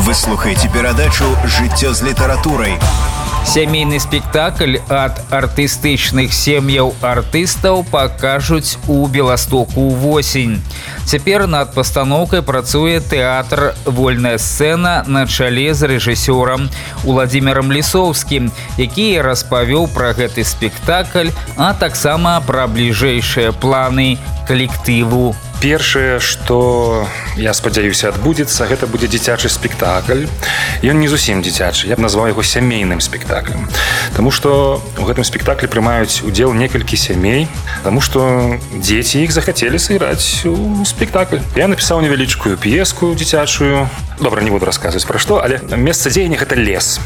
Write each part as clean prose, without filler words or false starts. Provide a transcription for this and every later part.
Вы слухаеце перадачу «Жыццё з літаратурай». Сямейны спектакль ад артыстычных сем'яў артыстаў пакажуць у Беластоку ўвосень. Цяпер над пастаноўкай працуе тэатр «Вольная сцэна» на чале з рэжысёрам Уладзімірам Лісоўскім, які распавёў пра гэты спектакль, а таксама пра бліжэйшыя планы калектыву. Першае, што, я спадзяюся, адбудзецца, гэта будзе дзіцячы спектакль. Ён не зусім дзіцячы, я б назваў яго сямейным спектаклем. Таму што ў гэтым спектаклі прымаюць удзел некалькі сямей, таму што дзеці іх захацелі сыграць у спектакль. Я напісаў невялічкую п'еску дзіцячую. Добра, не буду расказваць пра што, але месца дзеяння гэта лес.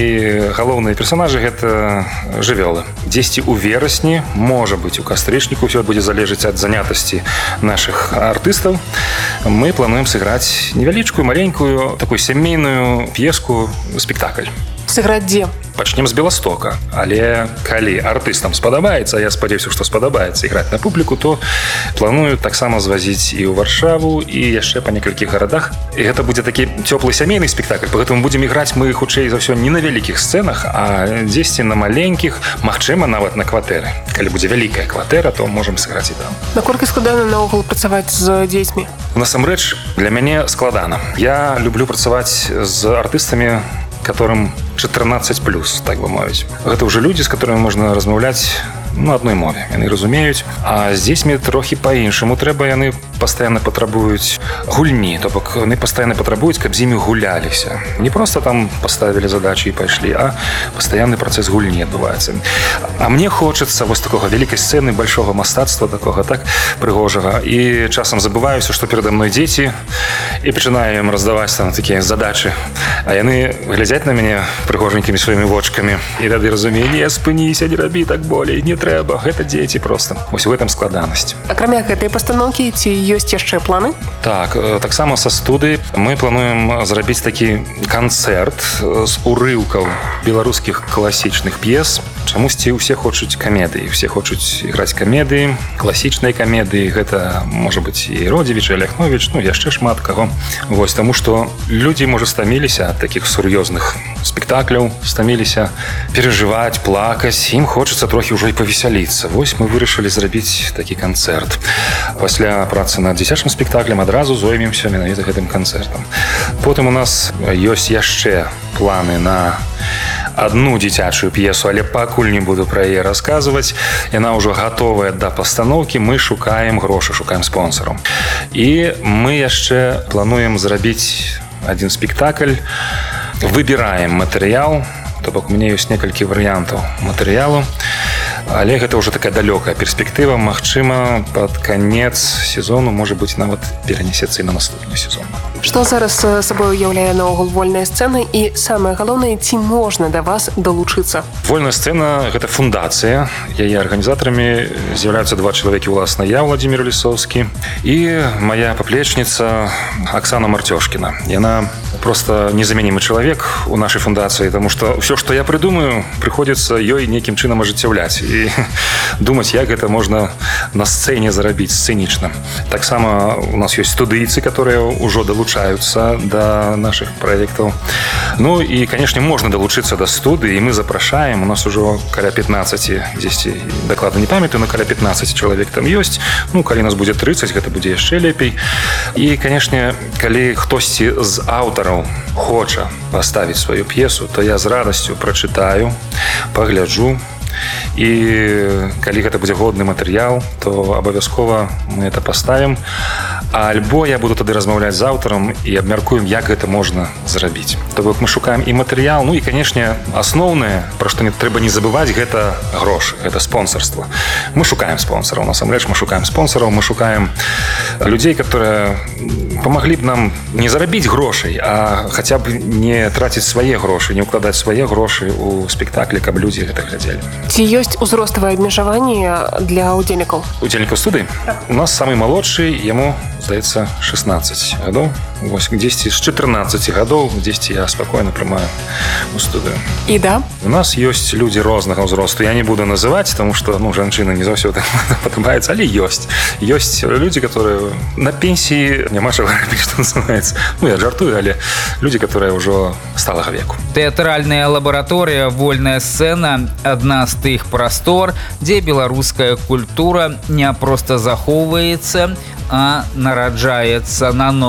І галоўныя персанажы гэта жывёлы. Дзесьці ў верасні, можа быць, у кастрычніку, ўсё будзе залежаць ад занятасці нашых артыстаў. Мы плануем сыграць невялічкую, маленькую, такую сямейную п'еску, спектакль. Сыграць дзе? Пачнем з Беластока, але калі артыстам спадабаецца, я спадзяюся, што спадабаецца іграць на публіку, то планую таксама звазіць і ў Варшаву, і яшчэ па некалькіх гарадах. І гэта будзе такі цёплы сямейны спектакль, поэтому будзем іграць мы хутчэй за ўсё не на вялікіх сцэнах, а дзесьці на маленькіх, магчыма, нават на кватэры. Калі будзе вялікая кватэра, то можам сыграць і там. Наколькі складана наогул працаваць з дзецьмі? Насамрэч, для мяне складана. Я люблю працаваць з артыстамі, которым 14+, так бы мовіць. Гэта ўжо людзі, з которымі можна размаўляць на адной мове. Яны разумеюць, а з дзецьмі трохі па-іншаму трэба, яны пастаянна патрабуюць гульні, то бок яны пастаянна патрабуюць, каб з імі гуляліся. Не проста там паставілі задачы і пайшлі, а пастаянны працэс гульні адбываецца. А мне хочацца вось такога вялікай сцэны, большого мастацтва такога, так, прыгожага. І часам забываюся, што перада мной дзеці, і пачынаю ім раздаваць там такія задачы. А яны глядзяць на мяне прыгоженькімі сваімі вочкамі. І тады разумею, не, спыніся, не рабі так болей, не трэба, гэта дзеці проста. Вось у гэтым складанасць. Акрамя гэтай пастаноўкі, ці ёсць яшчэ планы? Так, таксама са студыі мы плануем зрабіць такі канцэрт з урыўкаў беларускіх класічных п'ес. Чамусьці ўсе хочуць камедыі, усе хочуць іграць камедыі, класічныя камедыі, гэта можа быць і Родзівіч, і Ляхновіч, ну яшчэ шмат каго. Вось, таму што людзі, можа, стаміліся ад такіх сур'ёзных спектакляў, стаміліся перажываць, плакаць, ім хочацца трохі ўжо і павесяліцца. Вось мы вырашылі зрабіць такі канцэрт. Пасля працы над дзіцячым спектаклем адразу зоймемся менавіта гэтым канцэртам. Потым у нас ёсць яшчэ планы на одну дзіцячую п'есу, але пакуль не буду пра яе расказваць. Яна ўжо гатовая да пастаноўкі, мы шукаем грошы, шукаем спонсараў. І мы яшчэ плануем зрабіць адзін спектакль, выбіраем матэрыял, то бок у мяне ёсць некалькі варыянтаў матэрыялу, але гэта ўжо такая далёкая перспектыва, магчыма, пад канец сезону, можа быць, нават перанесецца і на наступны сезон. Што зараз сабой уяўляе наогул вольная сцэна і самае галоўнае, ці можна да вас далучыцца? Вольная сцэна гэта фундацыя. Яе арганізатарамі з'яўляюцца два чалавекі, уласна я, Уладзімір Лісоўскі, і моя паплечніца Аксана Мартёшкіна. Яна просто незамянімы чалавек у нашай фундацыі, таму што ўсё, што я прыдумаю, прыходзіцца ёй нейкім чынам ажыццяўляць і думаць, як гэта можна на сцэне зарабіць сцэнічна. Таксама у нас ёсць студыйцы, которые ўжо далучаюцца да нашых праектаў. Ну і, канешне, можна далучыцца да студыі, і мы запрашаем. У нас ужо каля 15, дзесьці дакладна не памятаю, но каля 15 чалавек там ёсць. Ну, калі нас будзе 30, гэта будзе яшчэ лепей. І, канешне, калі хтосьці з аўтараў хоча паставіць сваю п'есу, то я з радасцю прачытаю, пагляджу. І калі гэта будзе годны матэрыял, то абавязкова мы это паставім. Альбо я буду тады размаўляць з аўтарам і абмяркуем, як гэта можна зрабіць. То бок мы шукаем і матэрыял, ну і, канешне, асноўнае, пра што трэба не забываць, гэта грошы, гэта спонсарства. Мы шукаем спонсараў, насамрэч мы шукаем спонсараў, мы шукаем людзей, которые памаглі б нам не зарабіць грошай, а хаця б не траціць свае грошы, не ўкладаць свае грошы ў спектаклі, каб людзі гэта глядзелі. Ці ёсць узроставае абмежаванне для удзельнікаў? Удзельнікаў студыі? У нас самы малодшы, яму здаецца, 16 гадоў. Вось 10 з 14 гадоў 10 я спакойна прымаю у студыю. І да, У нас ёсць людзі рознага ўзросту. Я не буду называць, таму што жанчына не заўсёды падабаецца, але ёсць. Ёсць людзі, которые на пенсіі няма чаго рабіць, што называецца. Я жартую, але людзі, которые ўжо сталага веку. Тэатральная лабараторыя «Вольная сцэна» – адна з тых прастор, дзе беларуская культура не проста захоўваецца, а нараджаецца на